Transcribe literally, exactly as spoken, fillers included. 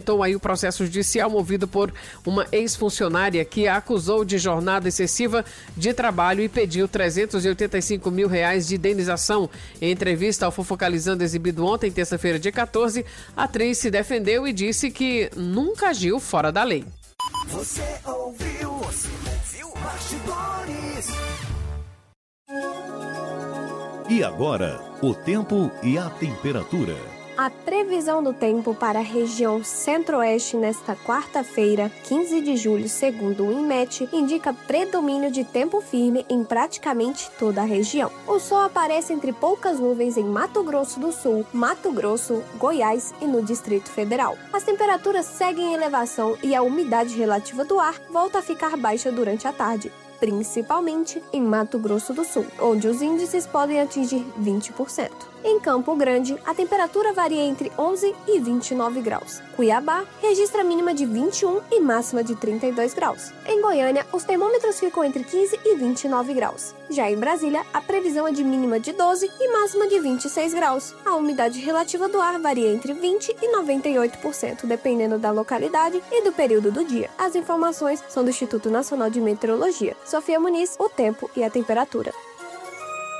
transitou aí o processo judicial movido por uma ex-funcionária que a acusou de jornada excessiva de trabalho e pediu trezentos e oitenta e cinco mil reais de indenização. Em entrevista ao Fofocalizando exibido ontem, terça-feira, dia quatorze, a atriz se defendeu e disse que nunca agiu fora da lei. Você ouviu? Você ouviu? Bastidores. E agora, o tempo e a temperatura. A previsão do tempo para a região centro-oeste nesta quarta-feira, quinze de julho, segundo o INMET, indica predomínio de tempo firme em praticamente toda a região. O sol aparece entre poucas nuvens em Mato Grosso do Sul, Mato Grosso, Goiás e no Distrito Federal. As temperaturas seguem em elevação e a umidade relativa do ar volta a ficar baixa durante a tarde, principalmente em Mato Grosso do Sul, onde os índices podem atingir vinte por cento. Em Campo Grande, a temperatura varia entre onze e vinte e nove graus. Cuiabá registra mínima de vinte e um e máxima de trinta e dois graus. Em Goiânia, os termômetros ficam entre quinze e vinte e nove graus. Já em Brasília, a previsão é de mínima de doze e máxima de vinte e seis graus. A umidade relativa do ar varia entre vinte e noventa e oito por cento, dependendo da localidade e do período do dia. As informações são do Instituto Nacional de Meteorologia. Sofia Muniz, o tempo e a temperatura.